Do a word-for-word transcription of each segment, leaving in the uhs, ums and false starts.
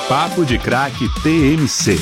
Papo de Craque T M C.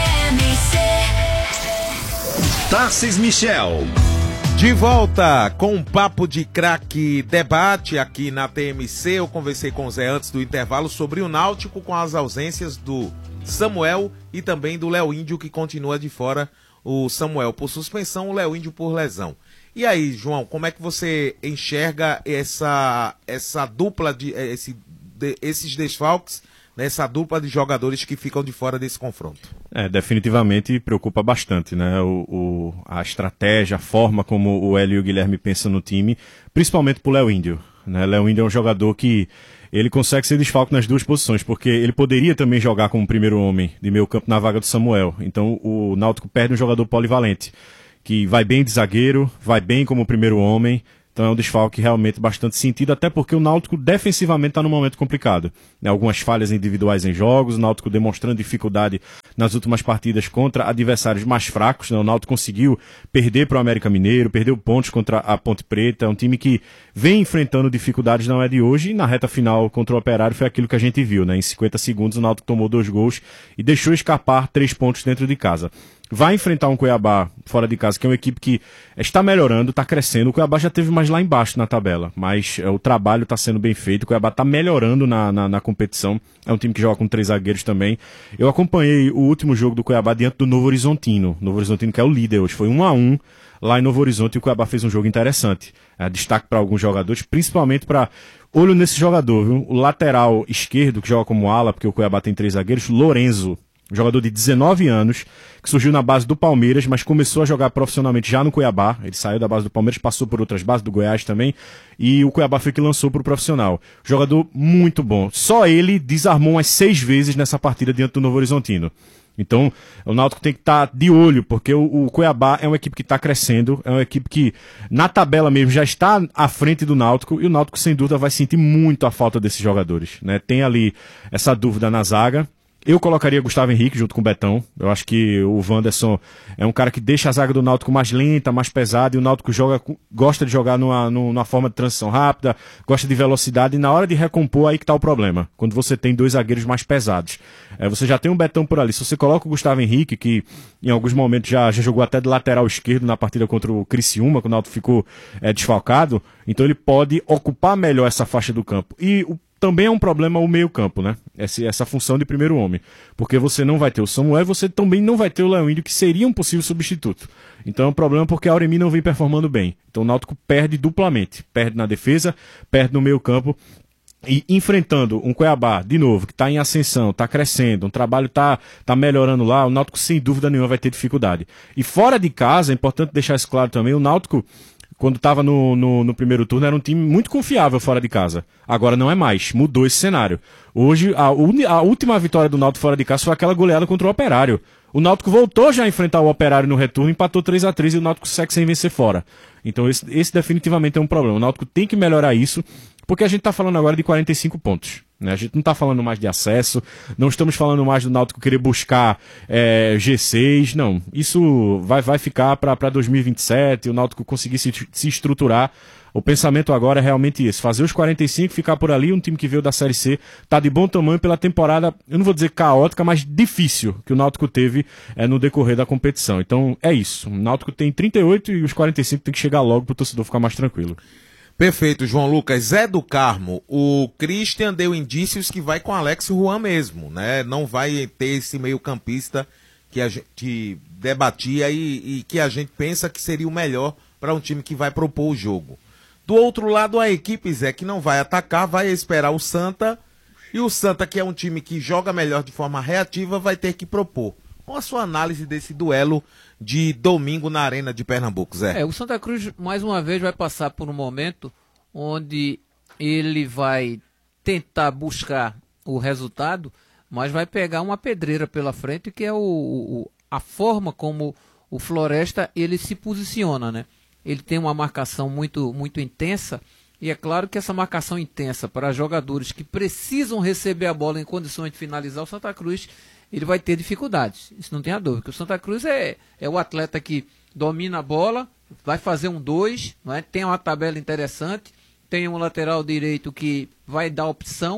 Tarcísio Michel. De volta com um Papo de Craque debate aqui na T M C. Eu conversei com o Zé antes do intervalo sobre o Náutico com as ausências do Samuel e também do Léo Índio, que continua de fora. O Samuel por suspensão, o Léo Índio por lesão. E aí, João, como é que você enxerga essa, essa dupla, de, esse, de, esses desfalques, né, essa dupla de jogadores que ficam de fora desse confronto? É, definitivamente preocupa bastante, né? O, o, a estratégia, a forma como o Hélio e o Guilherme pensam no time, principalmente pro Léo Índio, né? Léo Índio é um jogador que ele consegue ser desfalque nas duas posições, porque ele poderia também jogar como primeiro homem de meio campo na vaga do Samuel. Então o Náutico perde um jogador polivalente, que vai bem de zagueiro, vai bem como primeiro homem. Então é um desfalque realmente bastante sentido, até porque o Náutico defensivamente está num momento complicado. Né? Algumas falhas individuais em jogos, o Náutico demonstrando dificuldade nas últimas partidas contra adversários mais fracos. Né? O Náutico conseguiu perder para o América Mineiro, perdeu pontos contra a Ponte Preta. É um time que vem enfrentando dificuldades, não é de hoje, e na reta final contra o Operário foi aquilo que a gente viu. Né? Em cinquenta segundos o Náutico tomou dois gols e deixou escapar três pontos dentro de casa. Vai enfrentar um Cuiabá fora de casa, que é uma equipe que está melhorando, está crescendo. O Cuiabá já teve mais lá embaixo na tabela, mas é, o trabalho está sendo bem feito. O Cuiabá está melhorando na, na, na competição. É um time que joga com três zagueiros também. Eu acompanhei o último jogo do Cuiabá diante do Novo Horizontino. Novo Horizontino que é o líder hoje. Foi um a um lá em Novo Horizonte e o Cuiabá fez um jogo interessante. É, destaque para alguns jogadores, principalmente para... Olho nesse jogador, viu? O lateral esquerdo, que joga como ala, porque o Cuiabá tem três zagueiros, Lorenzo. Jogador de dezenove anos, que surgiu na base do Palmeiras, mas começou a jogar profissionalmente já no Cuiabá. Ele saiu da base do Palmeiras, passou por outras bases, do Goiás também, e o Cuiabá foi que lançou para o profissional. Jogador muito bom. Só ele desarmou umas seis vezes nessa partida diante do Novo Horizontino. Então, o Náutico tem que estar de olho, porque o, o Cuiabá é uma equipe que está crescendo, é uma equipe que, na tabela mesmo, já está à frente do Náutico, e o Náutico, sem dúvida, vai sentir muito a falta desses jogadores. Né? Tem ali essa dúvida na zaga. Eu colocaria Gustavo Henrique junto com o Betão. Eu acho que o Wanderson é um cara que deixa a zaga do Náutico mais lenta, mais pesada, e o Náutico joga, gosta de jogar numa, numa forma de transição rápida, gosta de velocidade, e na hora de recompor aí que tá o problema, quando você tem dois zagueiros mais pesados. É, você já tem um Betão por ali. Se você coloca o Gustavo Henrique, que em alguns momentos já, já jogou até de lateral esquerdo na partida contra o Criciúma, quando o Náutico ficou é, desfalcado, então ele pode ocupar melhor essa faixa do campo. E o também é um problema o meio-campo, né? Essa, essa função de primeiro homem. Porque você não vai ter o Samuel e você também não vai ter o Léo Índio, que seria um possível substituto. Então é um problema porque a Auremi não vem performando bem. Então o Náutico perde duplamente. Perde na defesa, perde no meio-campo. E enfrentando um Cuiabá, de novo, que está em ascensão, está crescendo, um trabalho está tá melhorando lá, o Náutico sem dúvida nenhuma vai ter dificuldade. E fora de casa, é importante deixar isso claro também, o Náutico, quando estava no, no, no primeiro turno, era um time muito confiável fora de casa. Agora não é mais, mudou esse cenário. Hoje, a, a última vitória do Náutico fora de casa foi aquela goleada contra o Operário. O Náutico voltou já a enfrentar o Operário no retorno, empatou três a três e o Náutico segue sem vencer fora. Então esse, esse definitivamente é um problema. O Náutico tem que melhorar isso, porque a gente está falando agora de quarenta e cinco pontos. Né? A gente não está falando mais de acesso, não estamos falando mais do Náutico querer buscar é, G seis, não. Isso vai, vai ficar para dois mil e vinte e sete, o Náutico conseguir se, se estruturar. O pensamento agora é realmente esse, fazer os quarenta e cinco, ficar por ali, um time que veio da Série C, tá de bom tamanho pela temporada, eu não vou dizer caótica, mas difícil, que o Náutico teve é, no decorrer da competição. Então é isso, o Náutico tem trinta e oito e os quarenta e cinco tem que chegar logo para o torcedor ficar mais tranquilo. Perfeito, João Lucas. Zé do Carmo, o Christian deu indícios que vai com Alex Juan mesmo, né? Não vai ter esse meio campista que a gente debatia e, e que a gente pensa que seria o melhor para um time que vai propor o jogo. Do outro lado, a equipe, Zé, que não vai atacar, vai esperar o Santa, e o Santa, que é um time que joga melhor de forma reativa, vai ter que propor. Qual a sua análise desse duelo de domingo na Arena de Pernambuco, Zé? É, o Santa Cruz, mais uma vez, vai passar por um momento onde ele vai tentar buscar o resultado, mas vai pegar uma pedreira pela frente, que é o, o, a forma como o Floresta ele se posiciona, né? Ele tem uma marcação muito, muito intensa, e é claro que essa marcação intensa para jogadores que precisam receber a bola em condições de finalizar, o Santa Cruz ele vai ter dificuldades, isso não tem a dúvida, porque o Santa Cruz é, é o atleta que domina a bola, vai fazer um dois, não é? Tem uma tabela interessante, tem um lateral direito que vai dar opção,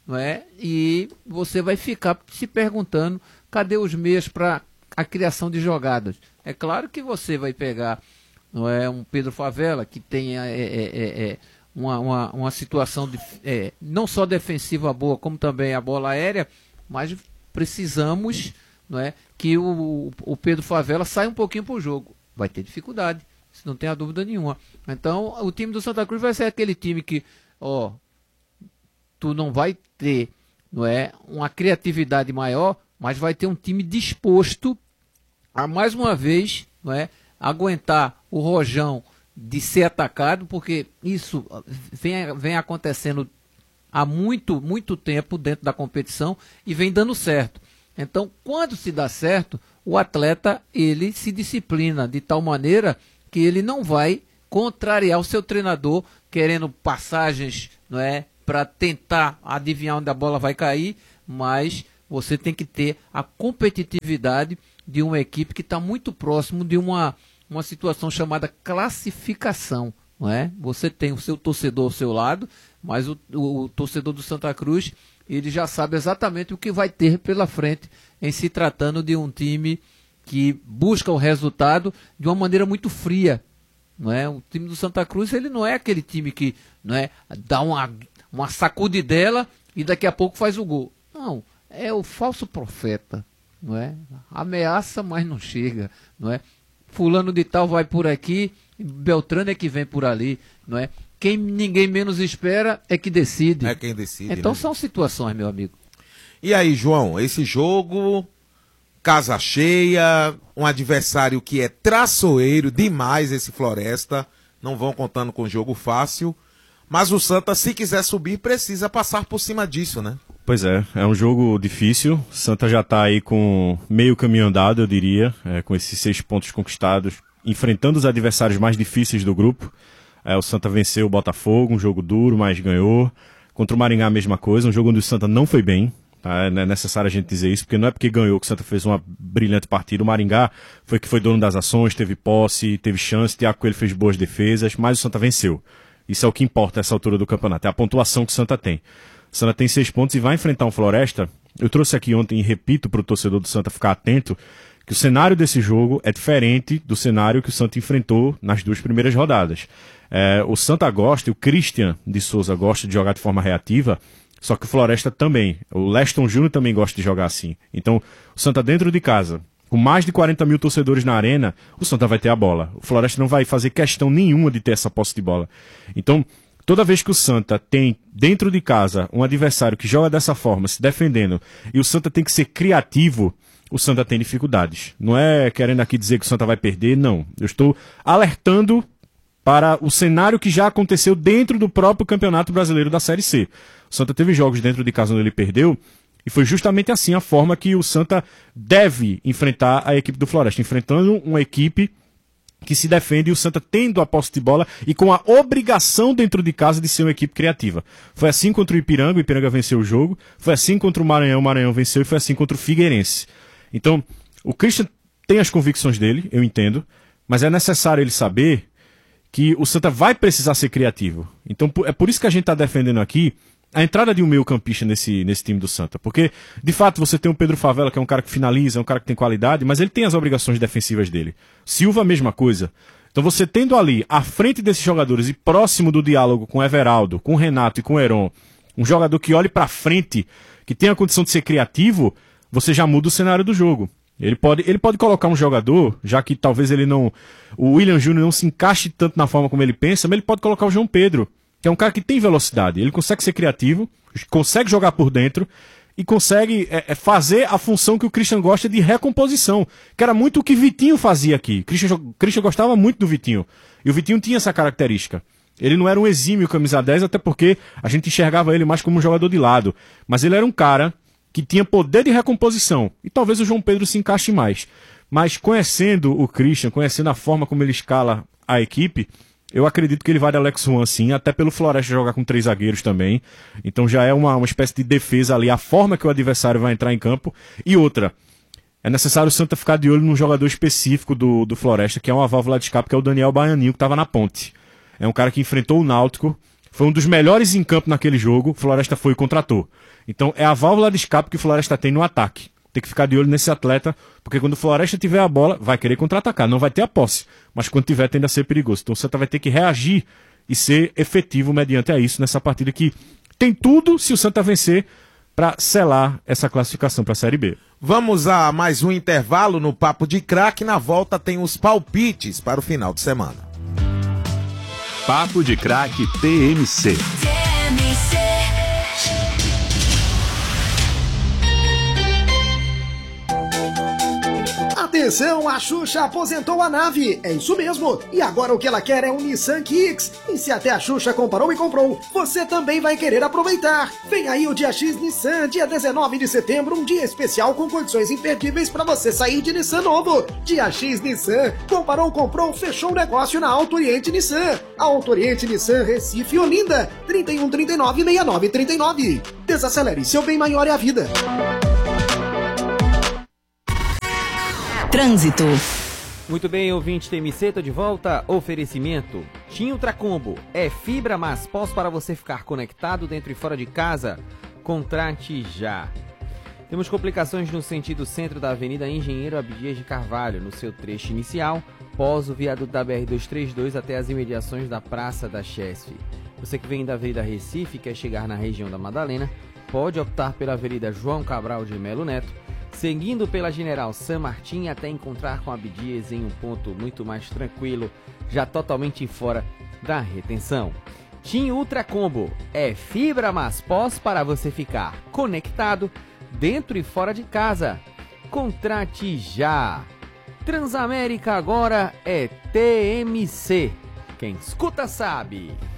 não é? E você vai ficar se perguntando, cadê os meios para a criação de jogadas? É claro que você vai pegar, não é, um Pedro Favela, que tem é, é, é, uma, uma, uma situação de, é, não só defensiva boa, como também a bola aérea, mas precisamos, não é, que o, o Pedro Favela saia um pouquinho para o jogo. Vai ter dificuldade, isso não tem a dúvida nenhuma. Então, o time do Santa Cruz vai ser aquele time que, ó, tu não vai ter, não é, uma criatividade maior, mas vai ter um time disposto a, mais uma vez, não é, aguentar o rojão de ser atacado, porque isso vem, vem acontecendo há muito, muito tempo dentro da competição e vem dando certo. Então, quando se dá certo, o atleta, ele se disciplina de tal maneira que ele não vai contrariar o seu treinador, querendo passagens, não é, para tentar adivinhar onde a bola vai cair, mas você tem que ter a competitividade de uma equipe que está muito próximo de uma, uma situação chamada classificação, não é? Você tem o seu torcedor ao seu lado, mas o, o, o torcedor do Santa Cruz, ele já sabe exatamente o que vai ter pela frente em se tratando de um time que busca o resultado de uma maneira muito fria, não é? O time do Santa Cruz, ele não é aquele time que, não é, dá uma, uma sacudidela e daqui a pouco faz o gol. Não, é o falso profeta, não é? Ameaça, mas não chega, não é? Fulano de tal vai por aqui, Beltrano é que vem por ali, não é? Quem ninguém menos espera é que decide. É quem decide. Então né? são situações, meu amigo. E aí, João, esse jogo, casa cheia, um adversário que é traçoeiro demais, esse Floresta, não vão contando com jogo fácil, mas o Santa, se quiser subir, precisa passar por cima disso, né? Pois é, é um jogo difícil, o Santa já está aí com meio caminho andado, eu diria, é, com esses seis pontos conquistados, enfrentando os adversários mais difíceis do grupo. É, o Santa venceu o Botafogo, um jogo duro, mas ganhou. Contra o Maringá a mesma coisa, um jogo onde o Santa não foi bem. Tá? É necessário a gente dizer isso, porque não é porque ganhou que o Santa fez uma brilhante partida. O Maringá foi que foi dono das ações, teve posse, teve chance, Thiago Coelho fez boas defesas, mas o Santa venceu. Isso é o que importa nessa altura do campeonato, é a pontuação que o Santa tem. O Santa tem seis pontos e vai enfrentar um Floresta. Eu trouxe aqui ontem e repito para o torcedor do Santa ficar atento, que o cenário desse jogo é diferente do cenário que o Santa enfrentou nas duas primeiras rodadas. É, o Santa gosta, e o Christian de Souza gosta de jogar de forma reativa, só que o Floresta também. O Leston Júnior também gosta de jogar assim. Então, o Santa dentro de casa, com mais de quarenta mil torcedores na arena, o Santa vai ter a bola. O Floresta não vai fazer questão nenhuma de ter essa posse de bola. Então, toda vez que o Santa tem dentro de casa um adversário que joga dessa forma, se defendendo, e o Santa tem que ser criativo, o Santa tem dificuldades. Não é querendo aqui dizer que o Santa vai perder, não. Eu estou alertando para o cenário que já aconteceu dentro do próprio Campeonato Brasileiro da Série C. O Santa teve jogos dentro de casa onde ele perdeu, e foi justamente assim a forma que o Santa deve enfrentar a equipe do Floresta, enfrentando uma equipe que se defende, e o Santa tendo a posse de bola e com a obrigação dentro de casa de ser uma equipe criativa. Foi assim contra o Ipiranga, o Ipiranga venceu o jogo, foi assim contra o Maranhão, o Maranhão venceu, e foi assim contra o Figueirense. Então, o Christian tem as convicções dele, eu entendo, mas é necessário ele saber que o Santa vai precisar ser criativo. Então, é por isso que a gente está defendendo aqui a entrada de um meio campista nesse, nesse time do Santa. Porque, de fato, você tem o Pedro Favela, que é um cara que finaliza, é um cara que tem qualidade, mas ele tem as obrigações defensivas dele. Silva, a mesma coisa. Então, você tendo ali, à frente desses jogadores e próximo do diálogo com o Everaldo, com o Renato e com o Heron, um jogador que olhe para frente, que tem a condição de ser criativo, você já muda o cenário do jogo. Ele pode, ele pode colocar um jogador, já que talvez ele não... O William Júnior não se encaixe tanto na forma como ele pensa, mas ele pode colocar o João Pedro, que é um cara que tem velocidade. Ele consegue ser criativo, consegue jogar por dentro e consegue é, é fazer a função que o Christian gosta de recomposição, que era muito o que Vitinho fazia aqui. Christian, Christian gostava muito do Vitinho, e o Vitinho tinha essa característica. Ele não era um exímio camisa dez, até porque a gente enxergava ele mais como um jogador de lado, mas ele era um cara que tinha poder de recomposição, e talvez o João Pedro se encaixe mais. Mas conhecendo o Christian, conhecendo a forma como ele escala a equipe, eu acredito que ele vai de Alex Juan sim, até pelo Floresta jogar com três zagueiros também. Então já é uma, uma espécie de defesa ali, a forma que o adversário vai entrar em campo. E outra, é necessário o Santa ficar de olho num jogador específico do, do Floresta, que é uma válvula de escape, que é o Daniel Baianinho, que estava na ponte. É um cara que enfrentou o Náutico, foi um dos melhores em campo naquele jogo, o Floresta foi e contratou. Então é a válvula de escape que o Floresta tem no ataque. Tem que ficar de olho nesse atleta, porque quando o Floresta tiver a bola, vai querer contra-atacar, não vai ter a posse. Mas quando tiver, tende a ser perigoso. Então o Santa vai ter que reagir e ser efetivo mediante a isso nessa partida que tem tudo, se o Santa vencer, para selar essa classificação para a Série B. Vamos a mais um intervalo no Papo de Craque. Na volta tem os palpites para o final de semana. Papo de Craque T M C. Atenção, a Xuxa aposentou a nave. É isso mesmo. E agora o que ela quer é um Nissan Kicks. E se até a Xuxa comparou e comprou, você também vai querer aproveitar. Vem aí o Dia X Nissan, dia dezenove de setembro, um dia especial com condições imperdíveis para você sair de Nissan novo. Dia X Nissan. Comparou, comprou, fechou o negócio na Auto Oriente Nissan. Auto Oriente Nissan, Recife e Olinda. trinta e um, trinta e nove, sessenta e nove, trinta e nove. Desacelere, seu bem maior é a vida. Trânsito. Muito bem, ouvinte T M C, tô de volta. Oferecimento TIM Ultracombo. É fibra mais pós para você ficar conectado dentro e fora de casa. Contrate já. Temos complicações no sentido centro da Avenida Engenheiro Abdias de Carvalho, no seu trecho inicial, pós o viaduto da B R duzentos e trinta e dois até as imediações da Praça da Chesf. Você que vem da Avenida Recife e quer chegar na região da Madalena, pode optar pela Avenida João Cabral de Melo Neto, seguindo pela General San Martín até encontrar com Abdias em um ponto muito mais tranquilo, já totalmente fora da retenção. TIM Ultracombo é fibra mais pós para você ficar conectado dentro e fora de casa. Contrate já! Transamérica agora é T M C. Quem escuta sabe.